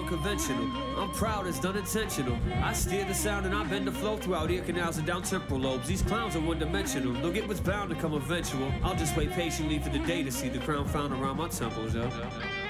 unconventional. I'm proud, it's unintentional. I steer the sound and I bend the flow throughout ear canals and down temporal lobes. These clowns are one-dimensional. They'll get what's bound to come eventual. I'll just wait patiently for the day to see the crown found around my temples, yo.